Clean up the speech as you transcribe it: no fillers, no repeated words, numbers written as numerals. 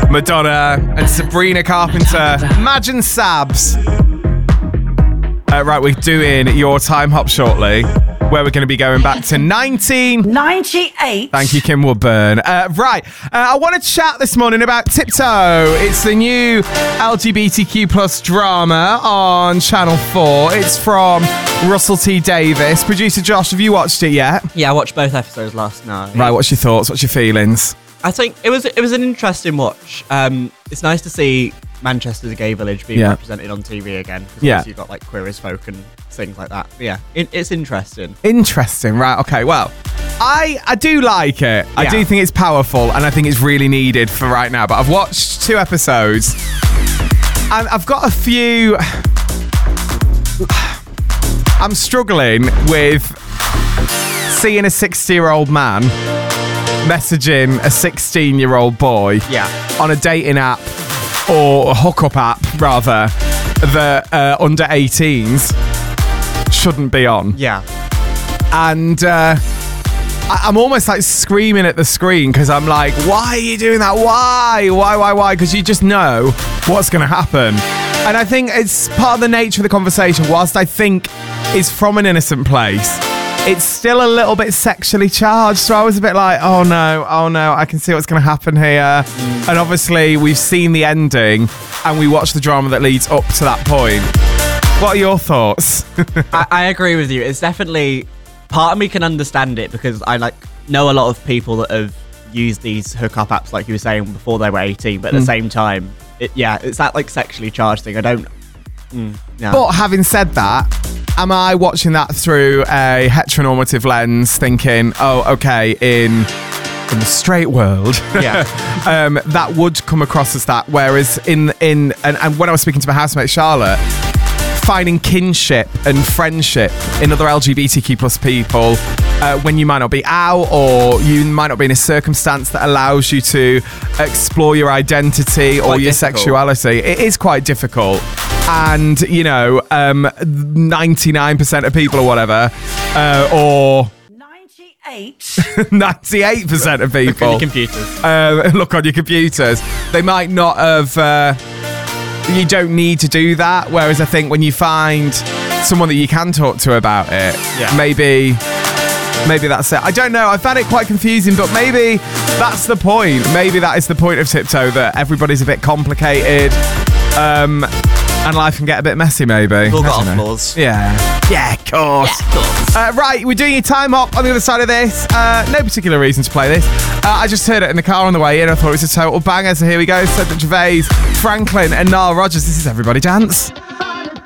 Madonna, and Sabrina Carpenter. Imagine Sabs. Right, we're doing your time hop shortly, where we're going to be going back to 1998. Thank you, Kim Woodburn. I want to chat this morning about Tiptoe. It's the new LGBTQ plus drama on Channel 4. It's from Russell T Davies. Producer Josh, have you watched it yet? Yeah, I watched both episodes last night. Right, what's your thoughts? What's your feelings? I think it was an interesting watch. It's nice to see Manchester's gay village being represented on TV again. Because you've got like Queer as Folk and things like that. But yeah, it's interesting. Interesting, right? Okay, well, I do like it. Yeah. I do think it's powerful, and I think it's really needed for right now. But I've watched 2 episodes, and I've got a few. I'm struggling with seeing a 60-year-old man messaging a 16-year-old boy on a dating app, or a hookup app rather, that under 18s shouldn't be on. Yeah. And I'm almost like screaming at the screen, because I'm like, why are you doing that? Why? Because you just know what's going to happen. And I think it's part of the nature of the conversation. Whilst I think it's from an innocent place, it's still a little bit sexually charged. So I was a bit like, oh no, I can see what's going to happen here. And obviously we've seen the ending, and we watched the drama that leads up to that point. What are your thoughts? I agree with you. It's definitely, part of me can understand it, because I know a lot of people that have used these hookup apps, like you were saying, before they were 18, but at the same time, it's that like sexually charged thing. I don't. No. But having said that, am I watching that through a heteronormative lens, thinking, oh, okay, in the straight world, that would come across as that. Whereas and when I was speaking to my housemate Charlotte, finding kinship and friendship in other LGBTQ plus people, when you might not be out, or you might not be in a circumstance that allows you to explore your identity or your sexuality, it is quite difficult. And 99% of people, or whatever, or 98% of people, look on your computers. Look on your computers. They might not have. You don't need to do that. Whereas I think when you find someone that you can talk to about it, maybe that's it. I don't know. I found it quite confusing, but maybe that's the point. Maybe that is the point of Tiptoe, that everybody's a bit complicated, and life can get a bit messy, maybe. We've all got our flaws. Yeah, of course. Right, we're doing your time up on the other side of this. No particular reason to play this. I just heard it in the car on the way in. I thought it was a total banger, so here we go. Cedric Gervais, Franklin, and Nile Rodgers. This is Everybody Dance.